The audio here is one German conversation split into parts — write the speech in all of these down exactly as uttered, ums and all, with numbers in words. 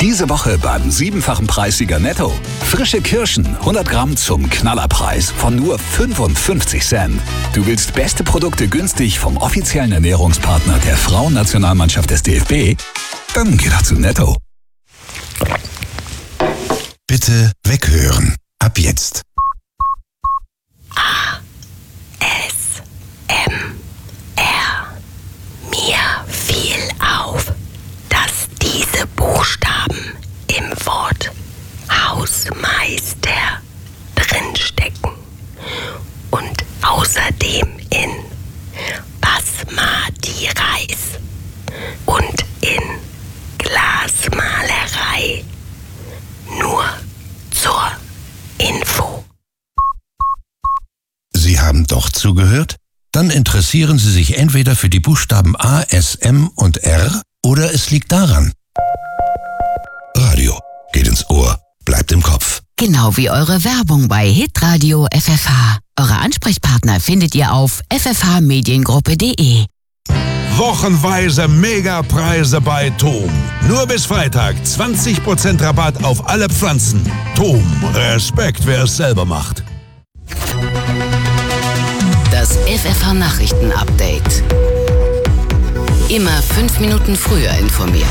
Diese Woche beim siebenfachen Preissieger Netto. Frische Kirschen, hundert Gramm zum Knallerpreis von nur fünfundfünfzig Cent. Du willst beste Produkte günstig vom offiziellen Ernährungspartner der Frauennationalmannschaft des D F B? Dann geh doch zu Netto. Bitte weghören. Ab jetzt. A. S. M. R. Mir fiel auf, dass diese Buchstaben im Wort Hausmeister drinstecken und außerdem in Basmati Reis und in Glasmalerei. Nur zur Info. Sie haben doch zugehört? Dann interessieren Sie sich entweder für die Buchstaben A, S, M und R oder es liegt daran. Radio geht ins Ohr, bleibt im Kopf. Genau wie eure Werbung bei Hitradio F F H. Eure Ansprechpartner findet ihr auf f f h mediengruppe punkt d e. Wochenweise Megapreise bei Thom. Nur bis Freitag zwanzig Prozent Rabatt auf alle Pflanzen. Thom, Respekt, wer es selber macht. Das F F H-Nachrichten-Update. Immer fünf Minuten früher informiert.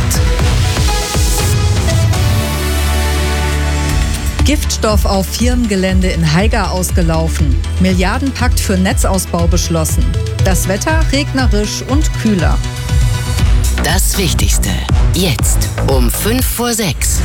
Giftstoff auf Firmengelände in Haiger ausgelaufen. Milliardenpakt für Netzausbau beschlossen. Das Wetter regnerisch und kühler. Das Wichtigste. Jetzt um fünf vor sechs.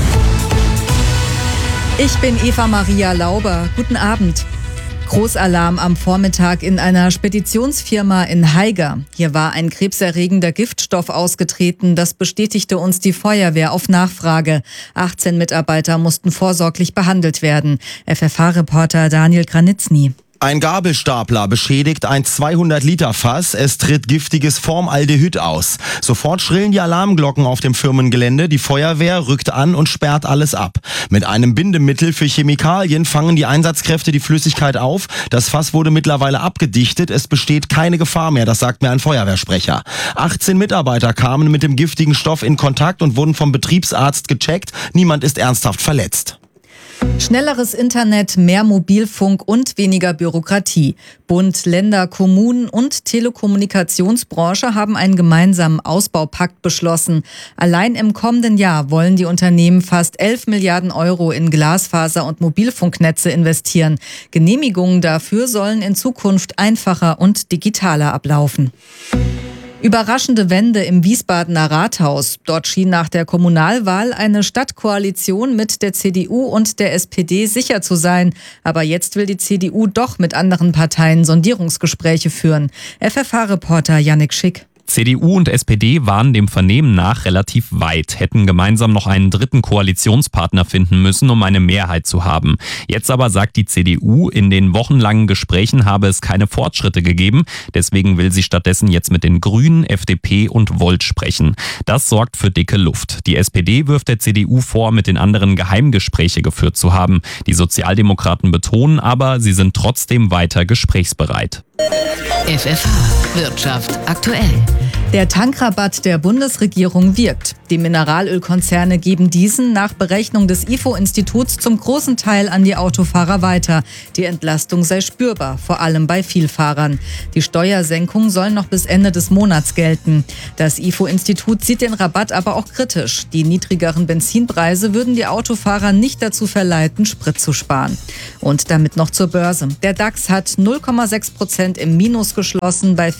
Ich bin Eva Maria Lauber. Guten Abend. Großalarm am Vormittag in einer Speditionsfirma in Haiger. Hier war ein krebserregender Giftstoff ausgetreten. Das bestätigte uns die Feuerwehr auf Nachfrage. achtzehn Mitarbeiter mussten vorsorglich behandelt werden. F F H-Reporter Daniel Granitzny. Ein Gabelstapler beschädigt ein zweihundert Liter Fass. Es tritt giftiges Formaldehyd aus. Sofort schrillen die Alarmglocken auf dem Firmengelände. Die Feuerwehr rückt an und sperrt alles ab. Mit einem Bindemittel für Chemikalien fangen die Einsatzkräfte die Flüssigkeit auf. Das Fass wurde mittlerweile abgedichtet. Es besteht keine Gefahr mehr, das sagt mir ein Feuerwehrsprecher. achtzehn Mitarbeiter kamen mit dem giftigen Stoff in Kontakt und wurden vom Betriebsarzt gecheckt. Niemand ist ernsthaft verletzt. Schnelleres Internet, mehr Mobilfunk und weniger Bürokratie. Bund, Länder, Kommunen und Telekommunikationsbranche haben einen gemeinsamen Ausbaupakt beschlossen. Allein im kommenden Jahr wollen die Unternehmen fast elf Milliarden Euro in Glasfaser- und Mobilfunknetze investieren. Genehmigungen dafür sollen in Zukunft einfacher und digitaler ablaufen. Überraschende Wende im Wiesbadener Rathaus. Dort schien nach der Kommunalwahl eine Stadtkoalition mit der C D U und der S P D sicher zu sein. Aber jetzt will die C D U doch mit anderen Parteien Sondierungsgespräche führen. F F H-Reporter Yannick Schick. C D U und S P D waren dem Vernehmen nach relativ weit, hätten gemeinsam noch einen dritten Koalitionspartner finden müssen, um eine Mehrheit zu haben. Jetzt aber sagt die C D U, in den wochenlangen Gesprächen habe es keine Fortschritte gegeben. Deswegen will sie stattdessen jetzt mit den Grünen, F D P und Volt sprechen. Das sorgt für dicke Luft. Die S P D wirft der C D U vor, mit den anderen Geheimgespräche geführt zu haben. Die Sozialdemokraten betonen aber, sie sind trotzdem weiter gesprächsbereit. F F H Wirtschaft aktuell. Der Tankrabatt der Bundesregierung wirkt. Die Mineralölkonzerne geben diesen nach Berechnung des I F O-Instituts zum großen Teil an die Autofahrer weiter. Die Entlastung sei spürbar, vor allem bei Vielfahrern. Die Steuersenkung soll noch bis Ende des Monats gelten. Das I F O-Institut sieht den Rabatt aber auch kritisch. Die niedrigeren Benzinpreise würden die Autofahrer nicht dazu verleiten, Sprit zu sparen. Und damit noch zur Börse. Der DAX hat null Komma sechs Prozent im Minus geschlossen bei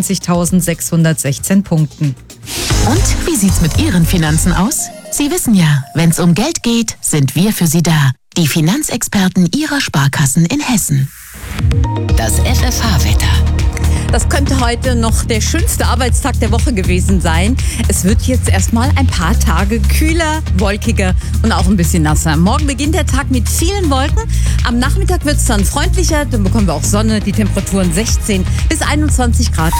vierundzwanzigtausendsechshundertsechzehn Punkten. Und wie sieht's mit Ihren Finanzen aus? Sie wissen ja, wenn's um Geld geht, sind wir für Sie da. Die Finanzexperten Ihrer Sparkassen in Hessen. Das F F H-Wetter. Das könnte heute noch der schönste Arbeitstag der Woche gewesen sein. Es wird jetzt erstmal ein paar Tage kühler, wolkiger und auch ein bisschen nasser. Morgen beginnt der Tag mit vielen Wolken. Am Nachmittag wird es dann freundlicher, dann bekommen wir auch Sonne, die Temperaturen sechzehn bis einundzwanzig Grad.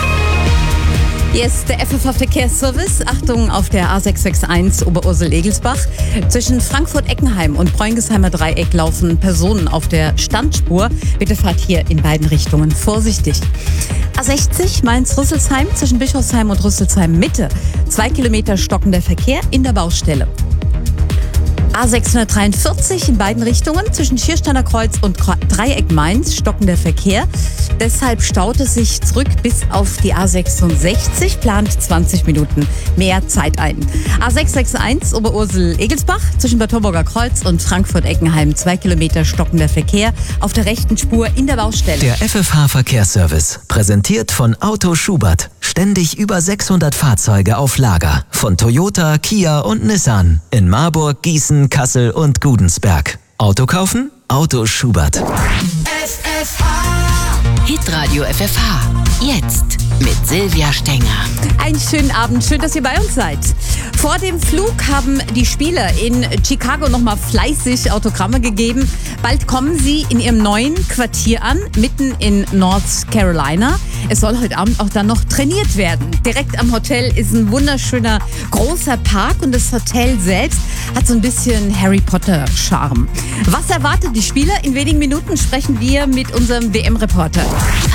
Jetzt der F F H-Verkehrsservice. Achtung auf der A sechs sechs eins Oberursel-Egelsbach. Zwischen Frankfurt-Eckenheim und Preungesheimer Dreieck laufen Personen auf der Standspur. Bitte fahrt hier in beiden Richtungen vorsichtig. A sechzig Mainz-Rüsselsheim zwischen Bischofsheim und Rüsselsheim Mitte. Zwei Kilometer stockender Verkehr in der Baustelle. A sechshundertdreiundvierzig in beiden Richtungen zwischen Schiersteiner Kreuz und Dreieck Mainz stockender Verkehr. Deshalb staut es sich zurück bis auf die A sechsundsechzig, plant zwanzig Minuten mehr Zeit ein. A sechshundereinundsechzig Oberursel-Egelsbach zwischen Bad Homburger Kreuz und Frankfurt-Eckenheim, zwei Kilometer stockender Verkehr auf der rechten Spur in der Baustelle. Der F F H-Verkehrsservice, präsentiert von Auto Schubert. Ständig über sechshundert Fahrzeuge auf Lager. Von Toyota, Kia und Nissan. In Marburg, Gießen, Kassel und Gudensberg. Auto kaufen? Auto Schubert. F F H. Hitradio F F H. Jetzt mit Silvia Stenger. Einen schönen Abend, schön, dass ihr bei uns seid. Vor dem Flug haben die Spieler in Chicago nochmal fleißig Autogramme gegeben. Bald kommen sie in ihrem neuen Quartier an, mitten in North Carolina. Es soll heute Abend auch dann noch trainiert werden. Direkt am Hotel ist ein wunderschöner großer Park und das Hotel selbst hat so ein bisschen Harry Potter-Charme. Was erwartet die Spieler? In wenigen Minuten sprechen wir mit unserem W M-Reporter.